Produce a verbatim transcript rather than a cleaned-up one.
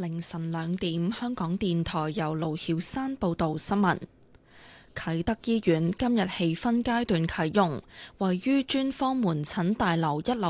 凌晨兩點，香港電台由盧曉山報道新聞。啟德醫院今日起分階段啟用，位於專科門診大樓一樓